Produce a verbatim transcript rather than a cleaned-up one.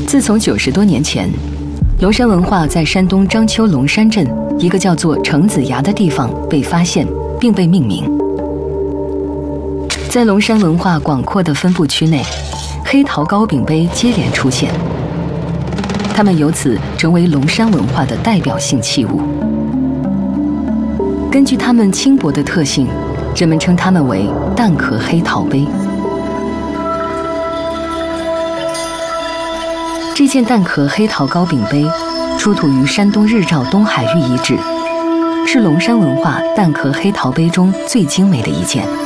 自从九十多年前，龙山文化在山东章丘龙山镇一个叫做程子崖的地方被发现，并被命名。在龙山文化广阔的分布区内，黑陶糕饼杯接连出现，它们由此成为龙山文化的代表性器物。根据它们轻薄的特性，人们称它们为蛋壳黑陶杯。这件蛋壳黑陶糕饼杯出土于山东日照东海域遗址，是龙山文化蛋壳黑陶杯中最精美的一件。